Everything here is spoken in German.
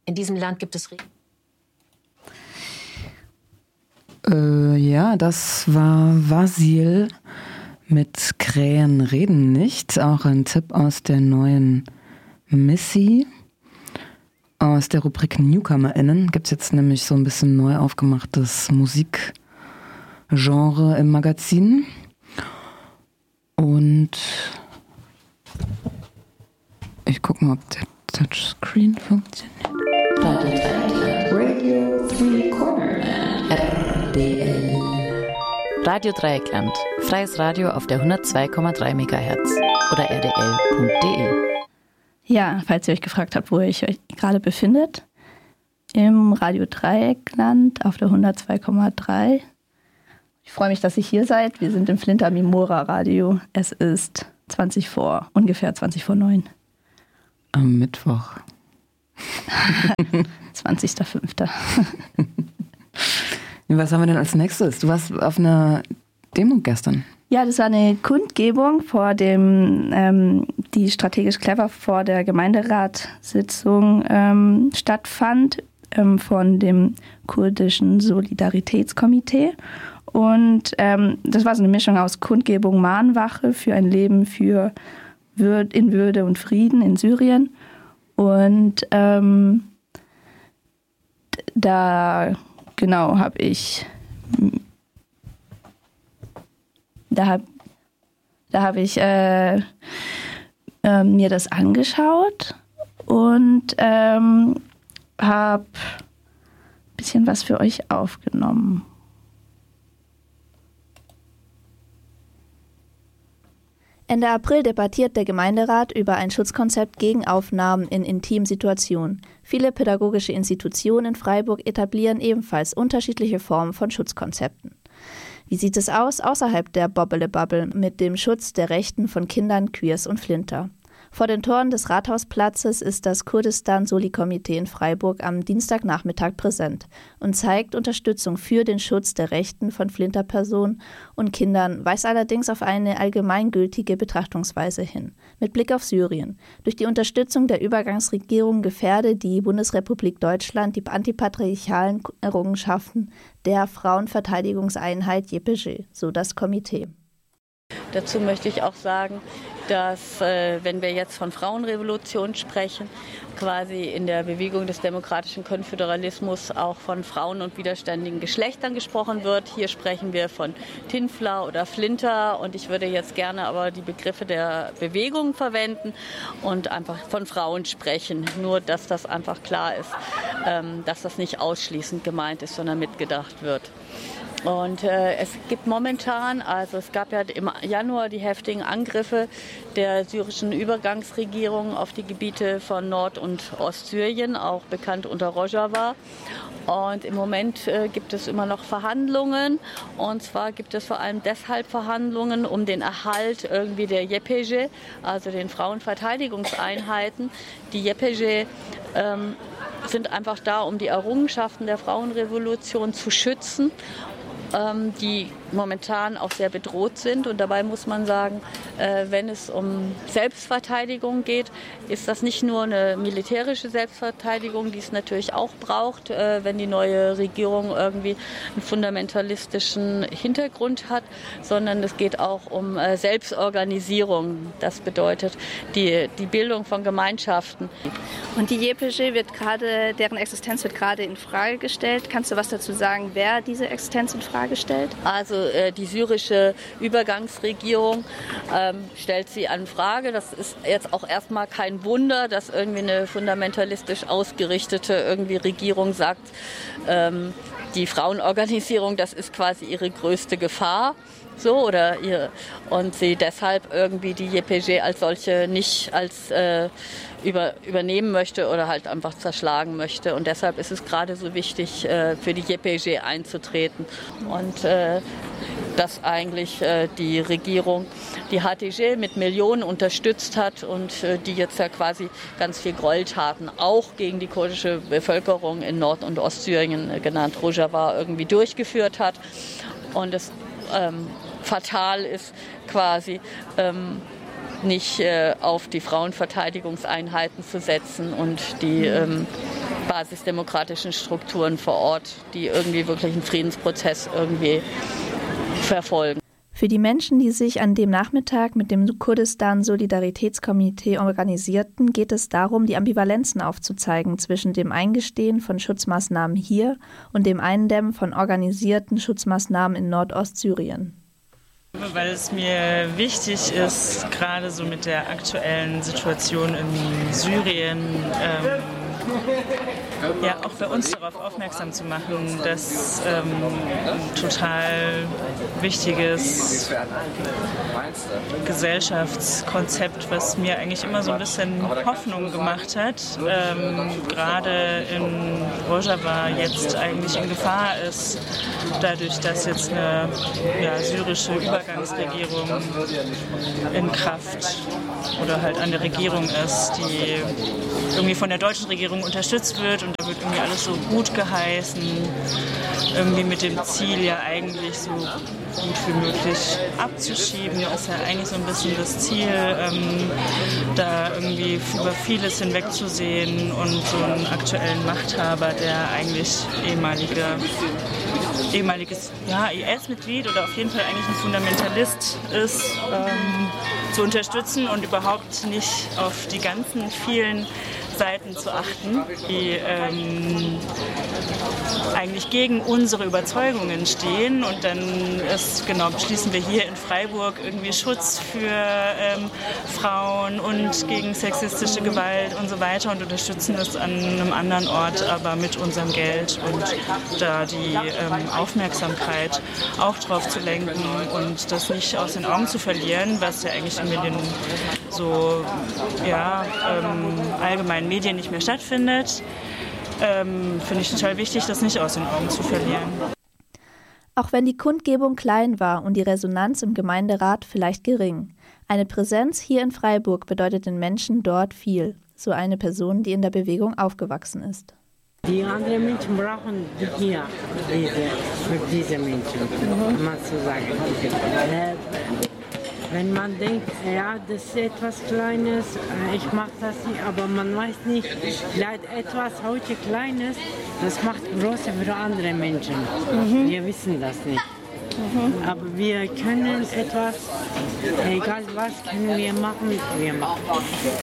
In diesem Land gibt es Regen. Ja, das war Vasil mit Krähen reden nicht. Auch ein Tipp aus der neuen Missy. Aus der Rubrik NewcomerInnen gibt es jetzt nämlich so ein bisschen neu aufgemachtes Musikgenre im Magazin. Und ich gucke mal, ob der Touchscreen funktioniert. Radio Three Cornerland, RDL. Radio Dreieckland, freies Radio auf der 102,3 MHz oder rdl.de. Ja, falls ihr euch gefragt habt, wo ihr euch gerade befindet, im Radio Dreieckland auf der 102,3. Ich freue mich, dass ihr hier seid. Wir sind im Flinter Mimora Radio. Es ist ungefähr 20 vor 9. Am Mittwoch. 20.05. Was haben wir denn als nächstes? Du warst auf einer Demo gestern. Ja, das war eine Kundgebung vor dem, die strategisch clever vor der Gemeinderatssitzung stattfand, von dem kurdischen Solidaritätskomitee. Und das war so eine Mischung aus Kundgebung, Mahnwache für ein Leben in Würde und Frieden in Syrien. Und da habe ich mir das angeschaut und habe ein bisschen was für euch aufgenommen. Ende April debattiert der Gemeinderat über ein Schutzkonzept gegen Aufnahmen in Intimsituationen. Viele pädagogische Institutionen in Freiburg etablieren ebenfalls unterschiedliche Formen von Schutzkonzepten. Wie sieht es aus außerhalb der Bobble-Bubble mit dem Schutz der Rechten von Kindern, Queers und Flinter? Vor den Toren des Rathausplatzes ist das Kurdistan-Soli-Komitee in Freiburg am Dienstagnachmittag präsent und zeigt Unterstützung für den Schutz der Rechten von Flinterpersonen und Kindern, weist allerdings auf eine allgemeingültige Betrachtungsweise hin. Mit Blick auf Syrien. Durch die Unterstützung der Übergangsregierung gefährde die Bundesrepublik Deutschland die antipatriarchalen Errungenschaften der Frauenverteidigungseinheit JPG, so das Komitee. Dazu möchte ich auch sagen, dass, wenn wir jetzt von Frauenrevolution sprechen, quasi in der Bewegung des demokratischen Konföderalismus auch von Frauen und widerständigen Geschlechtern gesprochen wird. Hier sprechen wir von Tinfler oder Flinter und ich würde jetzt gerne aber die Begriffe der Bewegung verwenden und einfach von Frauen sprechen. Nur, dass das einfach klar ist, dass das nicht ausschließend gemeint ist, sondern mitgedacht wird. Und es gibt momentan, also es gab ja im Januar die heftigen Angriffe der syrischen Übergangsregierung auf die Gebiete von Nord- und Ostsyrien, auch bekannt unter Rojava. Und im Moment gibt es immer noch Verhandlungen. Und zwar gibt es vor allem deshalb Verhandlungen um den Erhalt irgendwie der YPG, also den Frauenverteidigungseinheiten. Die YPG sind einfach da, um die Errungenschaften der Frauenrevolution zu schützen, die momentan auch sehr bedroht sind. Und dabei muss man sagen, wenn es um Selbstverteidigung geht, ist das nicht nur eine militärische Selbstverteidigung, die es natürlich auch braucht, wenn die neue Regierung irgendwie einen fundamentalistischen Hintergrund hat, sondern es geht auch um Selbstorganisierung. Das bedeutet die Bildung von Gemeinschaften. Und die JPG deren Existenz wird gerade in Frage gestellt. Kannst du was dazu sagen, wer diese Existenz in Frage stellt? Also die syrische Übergangsregierung stellt sie an Frage. Das ist jetzt auch erstmal kein Wunder, dass irgendwie eine fundamentalistisch ausgerichtete Regierung sagt, die Frauenorganisierung, das ist quasi ihre größte Gefahr. Und sie deshalb irgendwie die YPG als solche nicht als übernehmen möchte oder halt einfach zerschlagen möchte. Und deshalb ist es gerade so wichtig, für die YPG einzutreten. Und dass eigentlich die Regierung die HTG mit Millionen unterstützt hat und die jetzt ja quasi ganz viel Gräueltaten auch gegen die kurdische Bevölkerung in Nord- und Ostsyrien, genannt Rojava, irgendwie durchgeführt hat. Und es fatal ist quasi nicht auf die Frauenverteidigungseinheiten zu setzen und die basisdemokratischen Strukturen vor Ort, die irgendwie wirklich einen Friedensprozess irgendwie verfolgen. Für die Menschen, die sich an dem Nachmittag mit dem Kurdistan-Solidaritätskomitee organisierten, geht es darum, die Ambivalenzen aufzuzeigen zwischen dem Eingestehen von Schutzmaßnahmen hier und dem Eindämmen von organisierten Schutzmaßnahmen in Nordostsyrien. Weil es mir wichtig ist, gerade so mit der aktuellen Situation in Syrien, ja, auch bei uns darauf aufmerksam zu machen, dass ein total wichtiges Gesellschaftskonzept, was mir eigentlich immer so ein bisschen Hoffnung gemacht hat, gerade in Rojava jetzt eigentlich in Gefahr ist, dadurch, dass jetzt eine syrische Übergangsregierung in Kraft oder halt an der Regierung ist, die irgendwie von der deutschen Regierung unterstützt wird und da wird irgendwie alles so gut geheißen, irgendwie mit dem Ziel ja eigentlich so gut wie möglich abzuschieben, ist ja eigentlich so ein bisschen das Ziel, da irgendwie über vieles hinwegzusehen und so einen aktuellen Machthaber, der eigentlich ehemaliges IS-Mitglied oder auf jeden Fall eigentlich ein Fundamentalist ist, zu unterstützen und überhaupt nicht auf die ganzen vielen Seiten zu achten, die eigentlich gegen unsere Überzeugungen stehen. Und dann beschließen wir hier in Freiburg irgendwie Schutz für Frauen und gegen sexistische Gewalt und so weiter und unterstützen das an einem anderen Ort, aber mit unserem Geld und da die Aufmerksamkeit auch drauf zu lenken und das nicht aus den Augen zu verlieren, was ja eigentlich in den allgemeinen Medien nicht mehr stattfindet, finde ich total wichtig, das nicht aus den Augen zu verlieren. Auch wenn die Kundgebung klein war und die Resonanz im Gemeinderat vielleicht gering. Eine Präsenz hier in Freiburg bedeutet den Menschen dort viel, so eine Person, die in der Bewegung aufgewachsen ist. Die anderen Menschen brauchen hier diese Menschen, mal zu sagen. Wenn man denkt, ja, das ist etwas Kleines, ich mache das nicht, aber man weiß nicht, vielleicht etwas heute Kleines, das macht Große für andere Menschen. Wir wissen das nicht. Aber wir können etwas, egal was können wir machen, wir machen.